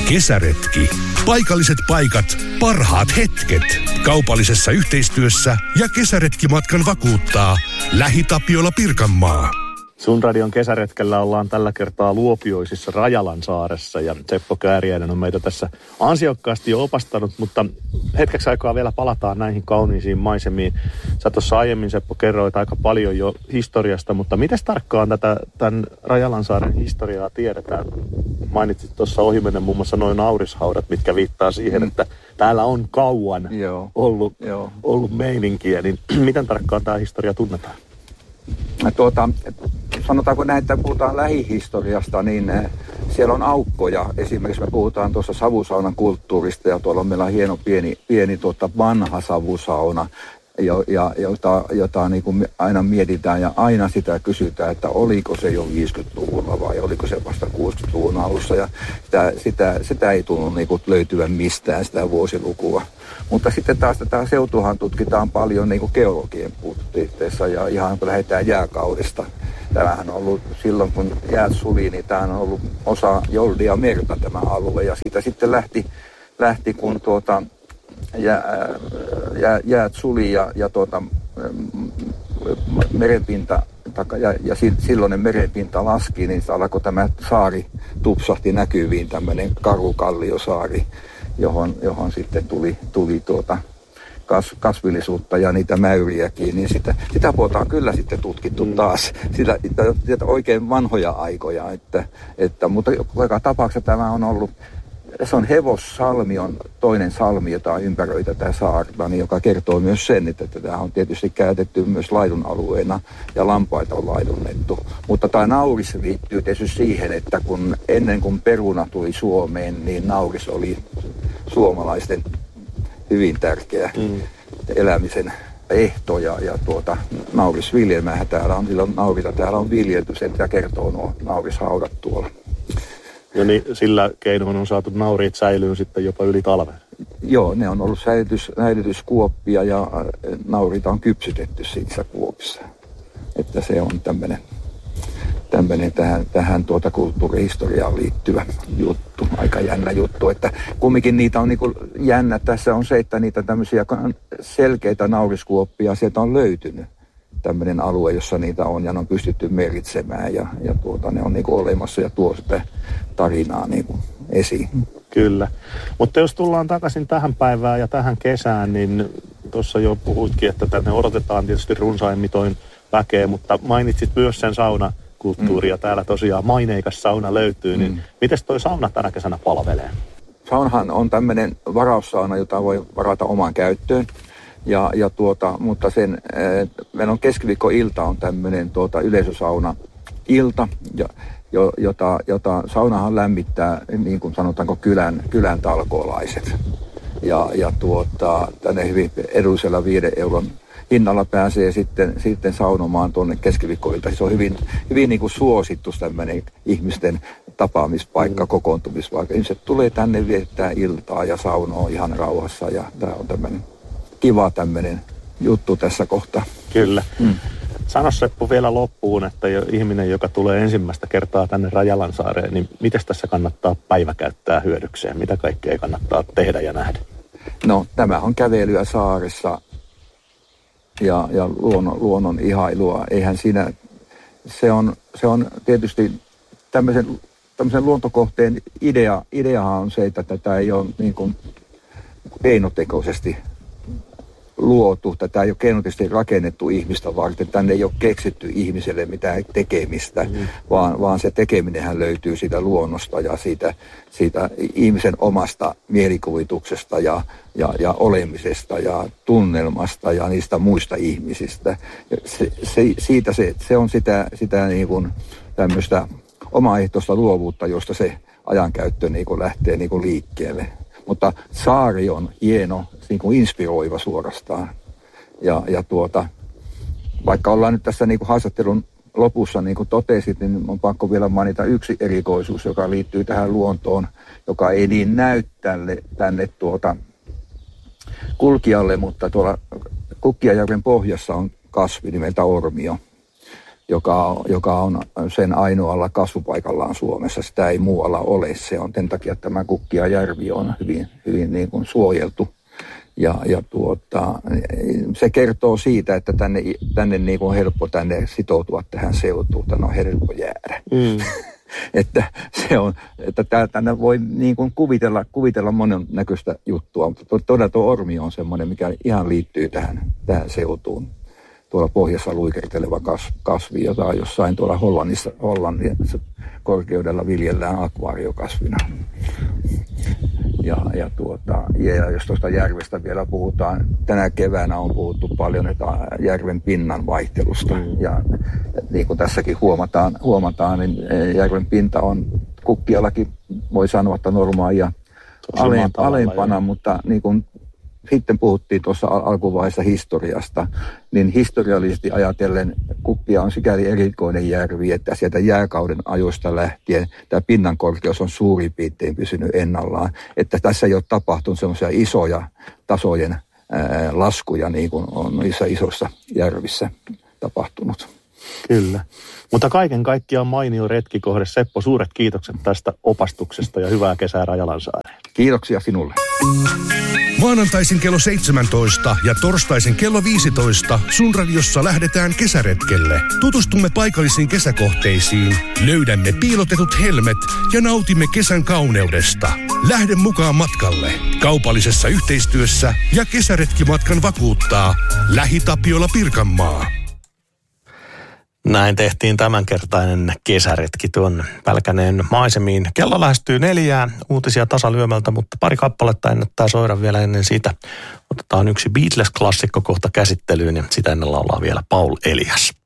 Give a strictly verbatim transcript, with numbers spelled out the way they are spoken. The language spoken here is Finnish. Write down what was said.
Kesäretki. Paikalliset paikat, parhaat hetket. Kaupallisessa yhteistyössä ja kesäretkimatkan vakuuttaa LähiTapiola Pirkanmaa. Sun radion kesäretkellä ollaan tällä kertaa Luopioisissa Rajalansaaressa ja Seppo Kääriäinen on meitä tässä ansiokkaasti jo opastanut, mutta hetkeksi aikaa vielä palataan näihin kauniisiin maisemiin. Sä tuossa aiemmin, Seppo, kerroit aika paljon jo historiasta, mutta miten tarkkaan tätä tämän Rajalansaaren historiaa tiedetään? Mainitsit tuossa ohimennen muun muassa noin naurishaudat, mitkä viittaa siihen, että täällä on kauan Joo. Ollut, Joo. ollut meininkiä, niin miten tarkkaan tämä historia tunnetaan? Tuota, sanotaanko näin, että puhutaan lähihistoriasta, niin siellä on aukkoja. Esimerkiksi me puhutaan tuossa savusaunan kulttuurista ja tuolla on meillä hieno pieni, pieni tuota vanha savusauna, jo, ja, jota, jota niin kuin aina mietitään ja aina sitä kysytään, että oliko se jo viisikymmentäluvulla vai oliko se vasta kuusikymmentäluvun alussa. Ja sitä, sitä, sitä ei tunnu niin kuin löytyvän mistään sitä vuosilukua. Mutta sitten taas tätä seutuhan tutkitaan paljon niin kuin geologien puitteissa ja ihan kun lähdetään jääkaudesta. Tämähän on ollut silloin, kun jäät suli, niin tämä on ollut osa Joldia merta tämä alue. Ja siitä sitten lähti, lähti kun tuota, jää, jää, jäät suli ja, ja tuota, merenpinta, ja, ja silloinen merenpinta laski, niin alkoi tämä saari tupsahti näkyviin, tämmöinen Karukalliosaari, johon, johon sitten tuli, tuli tuota kas, kasvillisuutta ja niitä mäyriäkin, niin sitä, sitä puolta on kyllä sitten tutkittu mm. taas, sitä, sitä oikein vanhoja aikoja, että, että, mutta joka tapauksessa tämä on ollut, se on Hevossalmi on toinen salmi, jota ympäröi tätä saarta, niin joka kertoo myös sen, että tämä on tietysti käytetty myös laidun alueena ja lampaita on laidunnettu. Mutta tämä nauris liittyy tietysti siihen, että kun ennen kuin peruna tuli Suomeen, niin nauris oli suomalaisten hyvin tärkeä mm. elämisen ehto ja, ja tuota, naurisviljelmähän täällä on, silloin naurita täällä on viljelty, sen mitä kertoo nuo naurishaudat tuolla. Ja niin sillä keinoin on saatu nauriit säilyyn sitten jopa yli talven. Joo, ne on ollut säilytys, säilytyskuoppia ja nauriita on kypsytetty siitä kuopissa. Että se on tämmöinen, tämmöinen tähän, tähän tuota kulttuurihistoriaan liittyvä juttu, aika jännä juttu. Että kumminkin niitä on niin kuin jännä. Tässä on se, että niitä tämmöisiä selkeitä nauriskuoppia sieltä on löytynyt. Tämmöinen alue, jossa niitä on ja ne on pystytty merkitsemään ja, ja tuota, ne on niin kuin olemassa ja tuo sitä tarinaa niin kuin esiin. Kyllä. Mutta jos tullaan takaisin tähän päivään ja tähän kesään, niin tuossa jo puhuitkin, että tänne odotetaan tietysti runsain mitoin väkeä, mutta mainitsit myös sen saunakulttuuria. Mm. Täällä tosiaan maineikas sauna löytyy, niin mm. mites toi sauna tänä kesänä palvelee? Saunahan on tämmöinen varaussauna, jota voi varata omaan käyttöön. Ja, ja tuota, mutta sen, äh, meillä on keskiviikkoilta on tämmöinen tuota, yleisösauna ilta, ja, jo, jota, jota saunahan lämmittää niin kuin sanotaanko kylän, kylän talkoolaiset. Ja, ja tuota, tänne hyvin edullisella viiden euron hinnalla pääsee sitten, sitten saunomaan tuonne keskiviikkoilta. Se on hyvin, hyvin niin kuin suosittu tämmöinen ihmisten tapaamispaikka, mm. kokoontumispaikka. Ihmiset tulee tänne viettää iltaa ja saunoo ihan rauhassa ja tämä on tämmöinen kiva tämmöinen juttu tässä kohtaa. Kyllä. Mm. Sano Seppo vielä loppuun, että jo ihminen, joka tulee ensimmäistä kertaa tänne Rajalansaareen, niin miten tässä kannattaa päivä käyttää hyödykseen? Mitä kaikkea kannattaa tehdä ja nähdä? No, tämä on kävelyä saaressa ja, ja luonnon, luonnon ihailua. Eihän siinä, se on, se on tietysti tämmöisen, tämmöisen luontokohteen idea, ideahan on se, että tätä ei ole niin kuin keinotekoisesti luotu, tätä ei ole keinotekoisesti rakennettu ihmistä varten. Tänne ei ole keksitty ihmiselle mitään tekemistä, mm. vaan, vaan se tekeminenhän löytyy siitä luonnosta ja siitä, siitä ihmisen omasta mielikuvituksesta ja, ja, ja olemisesta ja tunnelmasta ja niistä muista ihmisistä. Se, se, siitä se, se on sitä, sitä niin kuin tämmöistä omaehtoista luovuutta, josta se ajankäyttö niin kuin lähtee niin kuin liikkeelle. Mutta saari on hieno, niin kuin inspiroiva suorastaan. Ja, ja tuota, vaikka ollaan nyt tässä niin kuin haastattelun lopussa, niin kuin totesit, niin on pakko vielä mainita yksi erikoisuus, joka liittyy tähän luontoon, joka ei niin näy tälle, tänne tuota kulkijalle, mutta tuolla Kukkijajärven pohjassa on kasvi nimeltä ormio. joka, joka on sen ainoalla kasvupaikallaan Suomessa. Sitä ei muualla ole. Se on sen takia, että tämä Kukkiajärvi on hyvin, hyvin niin kuin suojeltu. Ja, ja tuota, se kertoo siitä, että tänne, tänne niin kuin on helppo tänne sitoutua tähän seutuun. Tänne on helppo jäädä. Mm. Että se on, että tänne voi niin kuin kuvitella, kuvitella monen näköistä juttua, mutta todella tuo Ormi on semmoinen, mikä ihan liittyy tähän, tähän seutuun. Tuolla pohjassa luikerteleva kasvi, jota on jossain tuolla Hollannissa, Hollannissa korkeudella viljellään akvaariokasvina. Ja, ja, tuota, ja jos tuosta järvestä vielä puhutaan, tänä keväänä on puhuttu paljon että järven pinnan vaihtelusta. Mm. Ja niin kuin tässäkin huomataan, huomataan, niin järven pinta on Kukkiallakin, voi sanoa, että normaalia alempana, mutta niin kuin sitten puhuttiin tuossa alkuvaiheessa historiasta, niin historiallisesti ajatellen Kukkia on sikäli erikoinen järvi, että sieltä jääkauden ajoista lähtien tämä pinnan korkeus on suurin piirtein pysynyt ennallaan. Että tässä ei ole tapahtunut semmoisia isoja tasojen ää, laskuja, niin kuin on niissä isoissa järvissä tapahtunut. Kyllä. Mutta kaiken kaikkiaan mainio retkikohde. Seppo, suuret kiitokset tästä opastuksesta ja hyvää kesää Rajalansaareen. Kiitoksia sinulle. Maanantaisin kello seitsemäntoista ja torstaisin kello viisitoista Sun radiossa lähdetään kesäretkelle. Tutustumme paikallisiin kesäkohteisiin, löydämme piilotetut helmet ja nautimme kesän kauneudesta. Lähde mukaan matkalle. Kaupallisessa yhteistyössä ja kesäretkimatkan vakuuttaa LähiTapiola Pirkanmaa. Näin tehtiin tämänkertainen kesäretki tuon Pälkäneen maisemiin. Kello lähestyy neljää, uutisia tasalyömältä, mutta pari kappaletta ennättää soida vielä ennen sitä. Otetaan yksi Beatles-klassikko kohta käsittelyyn ja sitä ennen laulaa vielä Paul Elias.